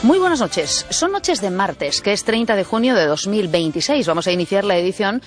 Muy buenas noches. Son noches de martes, que es 30 de junio de 2026. Vamos a iniciar la edición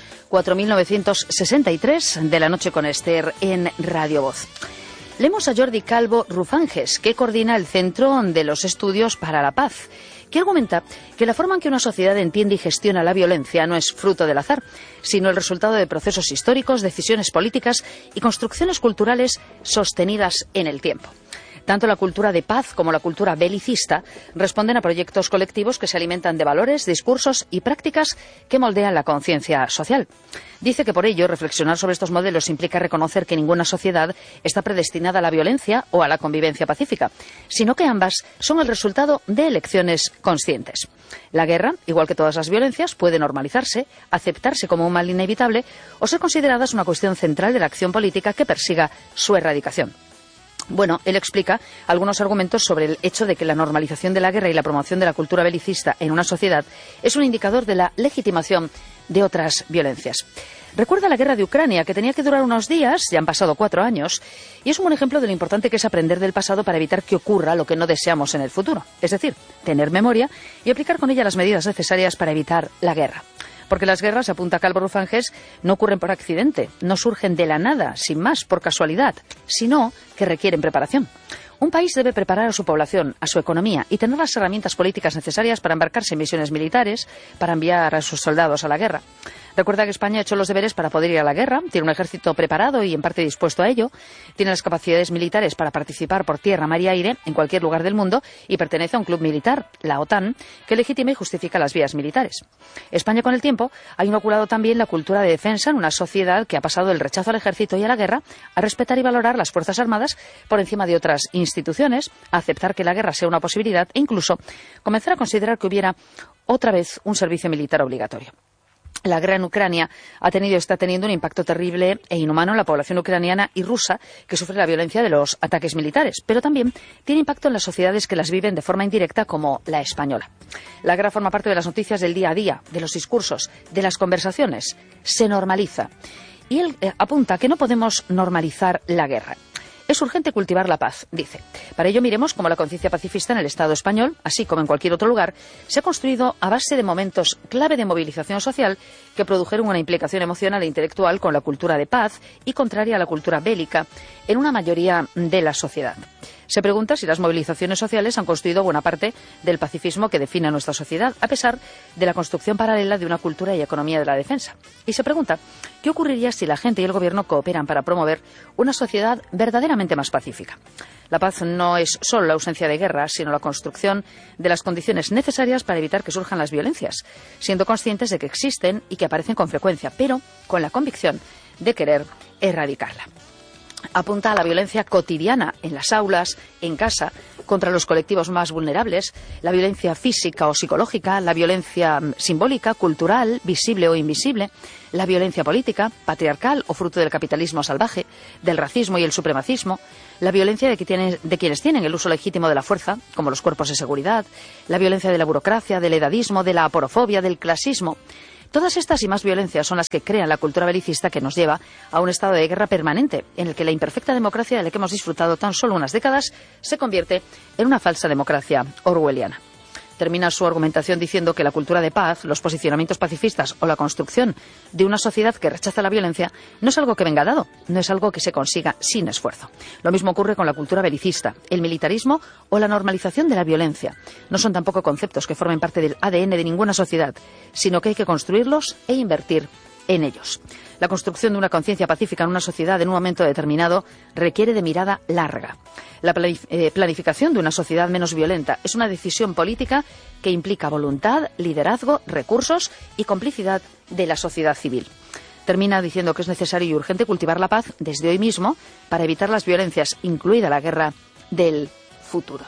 4963 de La Noche con Esther en Radio Voz. Leemos a Jordi Calvo Rufanges, que coordina el Centro de los Estudios para la Paz, que argumenta que la forma en que una sociedad entiende y gestiona la violencia no es fruto del azar, sino el resultado de procesos históricos, decisiones políticas y construcciones culturales sostenidas en el tiempo. Tanto la cultura de paz como la cultura belicista responden a proyectos colectivos que se alimentan de valores, discursos y prácticas que moldean la conciencia social. Dice que por ello reflexionar sobre estos modelos implica reconocer que ninguna sociedad está predestinada a la violencia o a la convivencia pacífica, sino que ambas son el resultado de elecciones conscientes. La guerra, igual que todas las violencias, puede normalizarse, aceptarse como un mal inevitable o ser consideradas una cuestión central de la acción política que persiga su erradicación. Bueno, él explica algunos argumentos sobre el hecho de que la normalización de la guerra y la promoción de la cultura belicista en una sociedad es un indicador de la legitimación de otras violencias. Recuerda la guerra de Ucrania, que tenía que durar unos días, ya han pasado 4 años, y es un buen ejemplo de lo importante que es aprender del pasado para evitar que ocurra lo que no deseamos en el futuro. Es decir, tener memoria y aplicar con ella las medidas necesarias para evitar la guerra. Porque las guerras, apunta Calvo Rufanges, no ocurren por accidente, no surgen de la nada, sin más, por casualidad, sino que requieren preparación. Un país debe preparar a su población, a su economía y tener las herramientas políticas necesarias para embarcarse en misiones militares, para enviar a sus soldados a la guerra. Recuerda que España ha hecho los deberes para poder ir a la guerra, tiene un ejército preparado y en parte dispuesto a ello, tiene las capacidades militares para participar por tierra, mar y aire en cualquier lugar del mundo y pertenece a un club militar, la OTAN, que legitima y justifica las vías militares. España, con el tiempo, ha inoculado también la cultura de defensa en una sociedad que ha pasado del rechazo al ejército y a la guerra a respetar y valorar las Fuerzas Armadas por encima de otras instituciones, a aceptar que la guerra sea una posibilidad e incluso comenzar a considerar que hubiera otra vez un servicio militar obligatorio. La guerra en Ucrania ha tenido y está teniendo un impacto terrible e inhumano en la población ucraniana y rusa que sufre la violencia de los ataques militares, pero también tiene impacto en las sociedades que las viven de forma indirecta, como la española. La guerra forma parte de las noticias del día a día, de los discursos, de las conversaciones. Se normaliza. Y él apunta que no podemos normalizar la guerra. Es urgente cultivar la paz, dice. Para ello miremos cómo la conciencia pacifista en el Estado español, así como en cualquier otro lugar, se ha construido a base de momentos clave de movilización social que produjeron una implicación emocional e intelectual con la cultura de paz y contraria a la cultura bélica en una mayoría de la sociedad. Se pregunta si las movilizaciones sociales han construido buena parte del pacifismo que define a nuestra sociedad, a pesar de la construcción paralela de una cultura y economía de la defensa. Y se pregunta, ¿qué ocurriría si la gente y el gobierno cooperan para promover una sociedad verdaderamente más pacífica? La paz no es solo la ausencia de guerra, sino la construcción de las condiciones necesarias para evitar que surjan las violencias, siendo conscientes de que existen y que aparecen con frecuencia, pero con la convicción de querer erradicarla. Apunta a la violencia cotidiana en las aulas, en casa, contra los colectivos más vulnerables, la violencia física o psicológica, la violencia simbólica, cultural, visible o invisible, la violencia política, patriarcal o fruto del capitalismo salvaje, del racismo y el supremacismo, la violencia de quienes tienen el uso legítimo de la fuerza, como los cuerpos de seguridad, la violencia de la burocracia, del edadismo, de la aporofobia, del clasismo. Todas estas y más violencias son las que crean la cultura belicista que nos lleva a un estado de guerra permanente, en el que la imperfecta democracia de la que hemos disfrutado tan solo unas décadas se convierte en una falsa democracia orwelliana. Termina su argumentación diciendo que la cultura de paz, los posicionamientos pacifistas o la construcción de una sociedad que rechaza la violencia no es algo que venga dado, no es algo que se consiga sin esfuerzo. Lo mismo ocurre con la cultura belicista, el militarismo o la normalización de la violencia. No son tampoco conceptos que formen parte del ADN de ninguna sociedad, sino que hay que construirlos e invertir en ellos. La construcción de una conciencia pacífica en una sociedad en un momento determinado requiere de mirada larga. La planificación de una sociedad menos violenta es una decisión política que implica voluntad, liderazgo, recursos y complicidad de la sociedad civil. Termina diciendo que es necesario y urgente cultivar la paz desde hoy mismo para evitar las violencias, incluida la guerra del futuro.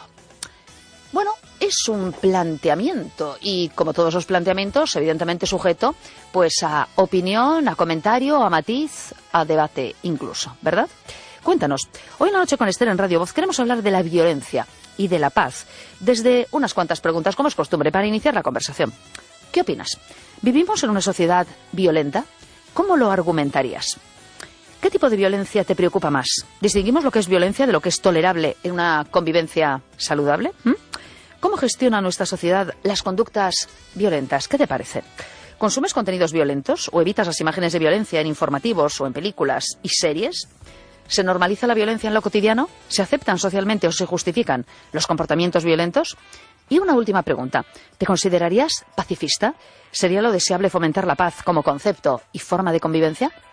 Bueno, es un planteamiento y, como todos los planteamientos, evidentemente sujeto pues a opinión, a comentario, a matiz, a debate incluso, ¿verdad? Cuéntanos, hoy en La Noche con Esther en Radio Voz queremos hablar de la violencia y de la paz desde unas cuantas preguntas, como es costumbre, para iniciar la conversación. ¿Qué opinas? ¿Vivimos en una sociedad violenta? ¿Cómo lo argumentarías? ¿Qué tipo de violencia te preocupa más? ¿Distinguimos lo que es violencia de lo que es tolerable en una convivencia saludable? ¿Cómo gestiona nuestra sociedad las conductas violentas? ¿Qué te parece? ¿Consumes contenidos violentos o evitas las imágenes de violencia en informativos o en películas y series? ¿Se normaliza la violencia en lo cotidiano? ¿Se aceptan socialmente o se justifican los comportamientos violentos? Y una última pregunta. ¿Te considerarías pacifista? ¿Sería lo deseable fomentar la paz como concepto y forma de convivencia?